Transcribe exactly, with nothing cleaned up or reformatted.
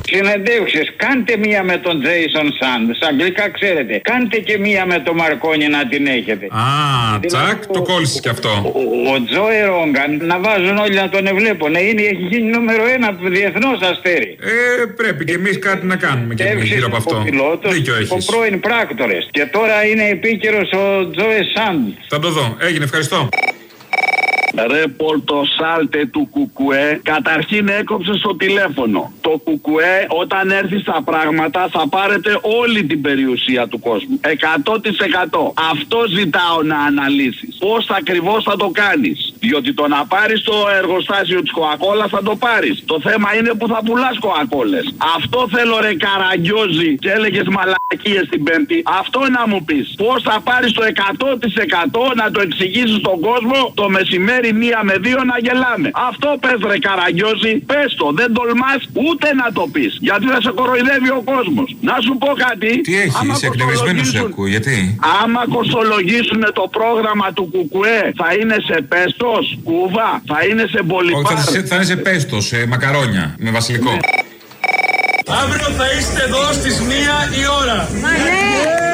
συνεντεύξεις. Κάντε μία με τον Jason Sand. Αγγλικά ξέρετε. Κάντε και μία με τον Μαρκόνι να την έχετε. Α, τσακ, το κόλλησες κι αυτό. Ο, ο, ο Τζόε Ρόγκαν να βάζουν όλοι να τον ευλέπουν. Είναι, έχει γίνει νούμερο ένα διεθνώς αστέρι. Ε, πρέπει και εμείς κάτι να κάνουμε και εμείς γύρω από αυτό. Πιλότος, δίκιο έχεις. Ο πρώην πράκτορες. Και τώρα είναι επίκαιρος ο Τζόε Σαντ. Θα το δω. Έγινε, ευχαριστώ. Ρε Πολτοσάλτε του Κουκουέ, καταρχήν έκοψε στο τηλέφωνο. Το Κουκουέ όταν έρθει στα πράγματα θα πάρετε όλη την περιουσία του κόσμου. εκατό τοις εκατό. Αυτό ζητάω να αναλύσεις. Πώς ακριβώς θα το κάνεις. Διότι το να πάρεις το εργοστάσιο της Κοακόλα θα το πάρεις. Το θέμα είναι που θα πουλάς Κοακόλες. Αυτό θέλω ρε Καραγκιόζη και έλεγες μαλακίες την Πέμπτη. Αυτό να μου πεις. Πώς θα πάρεις το εκατό τοις εκατό να το εξηγήσεις στον κόσμο το μεσημέρι μία με δύο να γελάμε. Αυτό πες ρε Καραγκιόζη, πες το, δεν τολμάς ούτε να το πεις. Γιατί θα σε κοροϊδεύει ο κόσμος. Να σου πω κάτι. Τι έχει, είσαι εκνευρισμένος σου ακούω, γιατί. Άμα κοστολογήσουν το πρόγραμμα του Κουκουέ, θα είναι σε πέστος, κούβα, θα είναι σε μπολιπάρ. Όχι, θα, θα είναι σε πέστος, σε μακαρόνια, με βασιλικό. Αύριο θα είστε εδώ στις μία η ώρα. Μα ναι.